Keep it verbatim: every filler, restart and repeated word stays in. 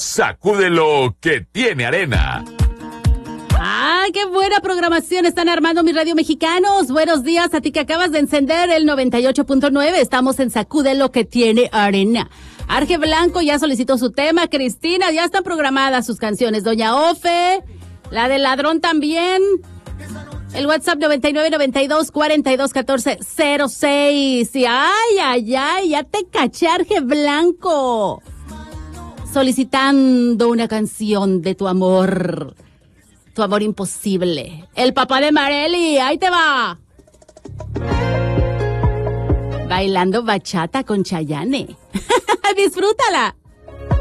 Sacúdelo que tiene arena. ¡Ah, qué buena programación están armando mis radio mexicanos! Buenos días a ti que acabas de encender el noventa y ocho punto nueve. Estamos en Sacúdelo que tiene arena. Arge Blanco ya solicitó su tema. Cristina, ya están programadas sus canciones. Doña Ofe, la del ladrón también. El WhatsApp noventa y nueve, noventa y dos, cuarenta y dos, catorce, cero seis. Y ay, ay, ay, ya te caché, Arge Blanco. Solicitando una canción de tu amor. Tu amor imposible. El papá de Marely, ahí te va. Bailando bachata con Chayanne. Disfrútala.